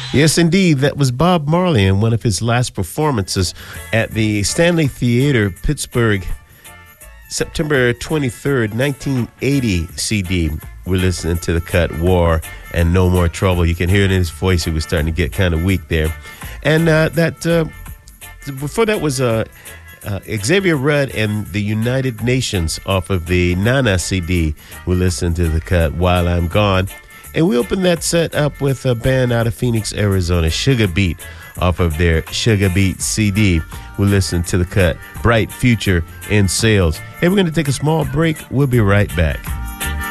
Yes, indeed. That was Bob Marley in one of his last performances at the Stanley Theater, Pittsburgh, September 23rd, 1980 CD. We're listening to the cut War and No More Trouble. You can hear it in his voice. He was starting to get kind of weak there. And before that was Xavier Rudd and the United Nations off of the Nana CD. We're listening to the cut While I'm Gone. And we opened that set up with a band out of Phoenix, Arizona, Sugar Beat, off of their Sugar Beat CD. We'll listen to the cut Bright Future in Sales. Hey, we're going to take a small break. We'll be right back.